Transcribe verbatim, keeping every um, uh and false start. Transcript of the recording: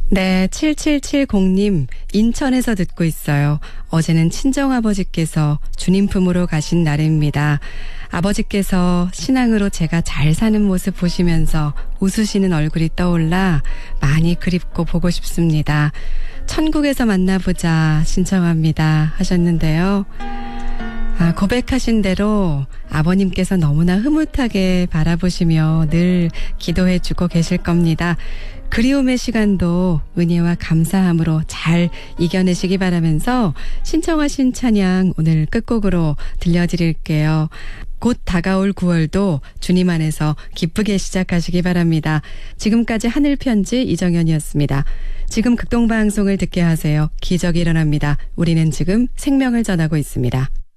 네, 칠칠칠공님 인천에서 듣고 있어요. 어제는 친정아버지께서 주님 품으로 가신 날입니다. 아버지께서 신앙으로 제가 잘 사는 모습 보시면서 웃으시는 얼굴이 떠올라 많이 그립고 보고 싶습니다. 천국에서 만나보자 신청합니다 하셨는데요. 아, 고백하신 대로 아버님께서 너무나 흐뭇하게 바라보시며 늘 기도해주고 계실 겁니다. 그리움의 시간도 은혜와 감사함으로 잘 이겨내시기 바라면서 신청하신 찬양 오늘 끝곡으로 들려드릴게요. 곧 다가올 구월도 주님 안에서 기쁘게 시작하시기 바랍니다. 지금까지 하늘편지 이정현이었습니다. 지금 극동방송을 듣게 하세요. 기적이 일어납니다. 우리는 지금 생명을 전하고 있습니다.